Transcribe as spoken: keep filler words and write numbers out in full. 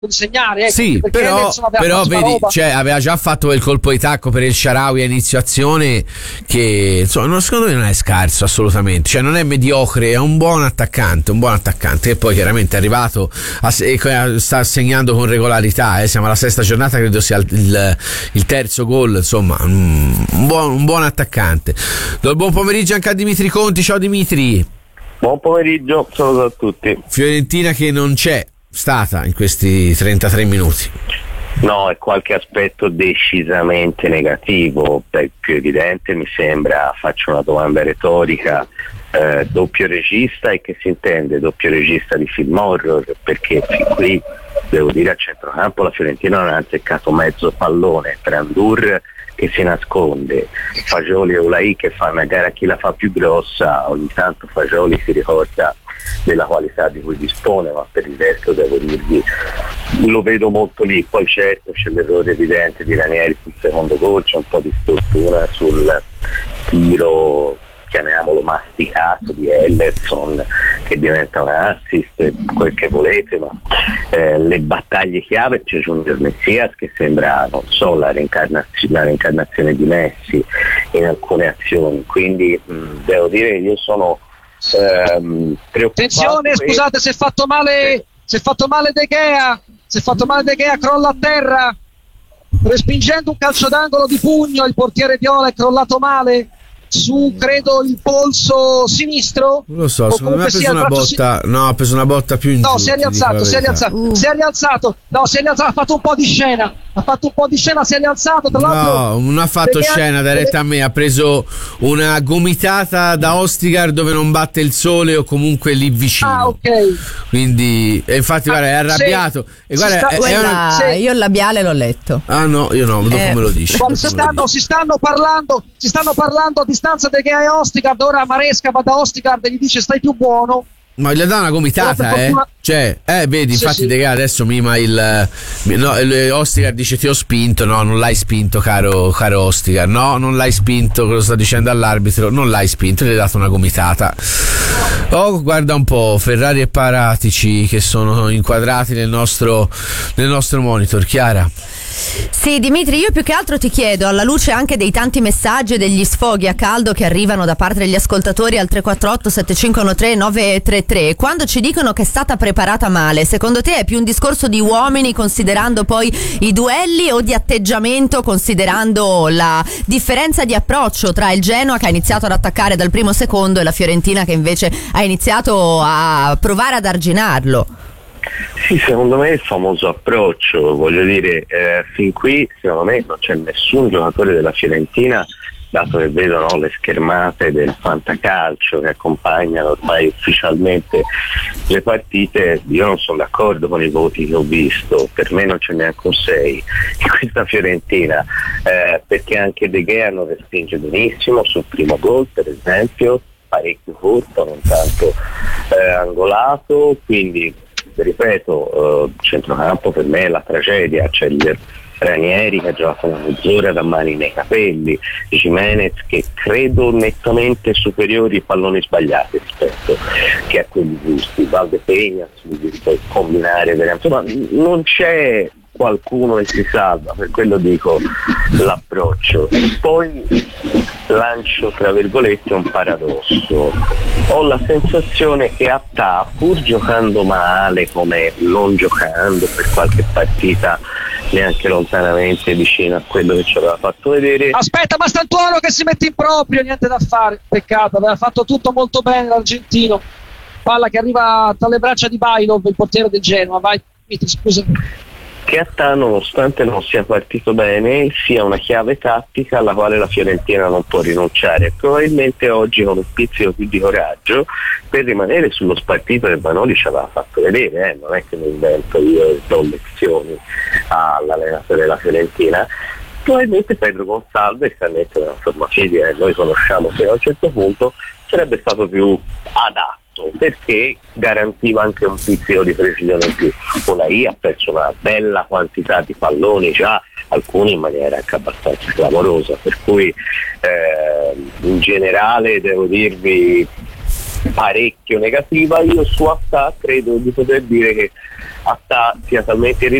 di segnare, ecco, sì, però, Ederson aveva però vedi, roba. cioè, aveva già fatto il colpo di tacco per il Shaarawy a inizio azione, che insomma, non, secondo me non è scarso assolutamente, cioè non è mediocre, è un buon attaccante, un buon attaccante, e poi chiaramente è arrivato a, e sta segnando con regolarità, eh, siamo alla sesta giornata, credo sia il, il, il terzo gol, insomma, un, un, buon, un buon attaccante. Do il buon pomeriggio anche a Dimitri Conti. Ciao Dimitri. Buon pomeriggio, saluto a tutti. Fiorentina che non c'è stata in questi trentatré minuti. No, è qualche aspetto decisamente negativo, per più evidente mi sembra, faccio una domanda retorica, eh, doppio regista, e che si intende doppio regista di film horror, perché fin qui devo dire a centrocampo la Fiorentina non ha azzeccato mezzo pallone, Trandur che si nasconde, Fagioli e Ulai che fanno a gara chi la fa più grossa, ogni tanto Fagioli si ricorda della qualità di cui dispone, ma per il resto devo dirvi lo vedo molto lì. Poi certo c'è l'errore evidente di Ranieri sul secondo gol, c'è un po' di stortura sul tiro, chiamiamolo masticato, di Ellerson che diventa un assist, quel che volete, ma eh, le battaglie chiave, c'è Junior Messias che sembra, non so, la reincarnazione, la reincarnazione di Messi in alcune azioni, quindi mh, devo dire che io sono ehm, preoccupato. Attenzione, scusate, si è fatto male, si è fatto male De Gea, si è fatto male De Gea, crolla a terra, respingendo un calcio d'angolo di pugno, il portiere Viola è crollato male su, credo, il polso sinistro. Non lo so, secondo me ha preso una botta, si... no, ha preso una botta più in no, giù, si è rialzato, si è rialzato, uh. si è rialzato, no, si è rialzato, ha fatto un po' di scena, ha fatto un po' di scena, si è rialzato, tra l'altro. No, non ha fatto perché scena, ha... diretta a me, ha preso una gomitata da Ostigar dove non batte il sole o comunque lì vicino. Ah, ok. Quindi, e infatti, guarda, è arrabbiato. Sì. E guarda, sta... è, Quella... è una... sì. Io il labiale l'ho letto. Ah no, io no, dopo eh. me lo dici. Si stanno, si stanno parlando, si stanno parlando a distanza De Gea e Ostigard. Ora Maresca va da Ostigard e gli dice stai più buono. Ma gli dà una gomitata, eh? Fortuna... Cioè, eh, vedi, sì, infatti sì. De Gea adesso mima il... No, Ostigard dice ti ho spinto, no, non l'hai spinto, caro, caro Ostigard, no, non l'hai spinto, cosa sta dicendo all'arbitro, non l'hai spinto, gli hai dato una gomitata. Oh, guarda un po', Ferrari e Paratici che sono inquadrati nel nostro, nel nostro monitor, Chiara. Sì, Dimitri, io più che altro ti chiedo, alla luce anche dei tanti messaggi e degli sfoghi a caldo che arrivano da parte degli ascoltatori al tre quattro otto sette cinque uno tre nove tre tre, quando ci dicono che è stata preparata male, secondo te è più un discorso di uomini considerando poi i duelli o di atteggiamento considerando la differenza di approccio tra il Genoa che ha iniziato ad attaccare dal primo secondo e la Fiorentina che invece ha iniziato a provare ad arginarlo? Sì, secondo me il famoso approccio, voglio dire, eh, fin qui secondo me non c'è nessun giocatore della Fiorentina, dato che vedo no, le schermate del fantacalcio che accompagnano ormai ufficialmente le partite, io non sono d'accordo con i voti che ho visto, per me non c'è neanche un sei in questa Fiorentina, eh, perché anche De Gea non respinge benissimo sul primo gol per esempio, parecchio corto, non tanto eh, angolato, quindi ripeto, eh, centrocampo per me è la tragedia, c'è il Ranieri che ha giocato una mezz'ora da mani nei capelli, Gimenez che credo nettamente superiori ai palloni sbagliati rispetto che a quelli giusti, Valdepegna per combinare veramente, ma non c'è qualcuno che si salva, per quello dico l'approccio. E poi lancio tra virgolette un paradosso, ho la sensazione che Attà, pur giocando male come non giocando per qualche partita neanche lontanamente vicino a quello che ci aveva fatto vedere. Aspetta, ma Stantuono che si mette in proprio, niente da fare, peccato, aveva fatto tutto molto bene l'argentino, palla che arriva tra le braccia di Bailov, il portiere del Genoa. Vai, scusa. Che Attà, nonostante non sia partito bene, sia una chiave tattica alla quale la Fiorentina non può rinunciare, probabilmente oggi con un pizzico più di coraggio per rimanere sullo spartito che Vanoli ci aveva fatto vedere, eh? Non è che mi invento io e do lezioni all'allenatore della Fiorentina. Probabilmente Pedro Gonçalves, che ha una forma fisica che noi conosciamo fino a un certo punto, sarebbe stato più adatto perché garantiva anche un pizzico di precisione in più. Olai ha perso una bella quantità di palloni già, alcuni in maniera anche abbastanza clamorosa, per cui eh, in generale devo dirvi parecchio negativa. Io su Attà credo di poter dire che Attà sia talmente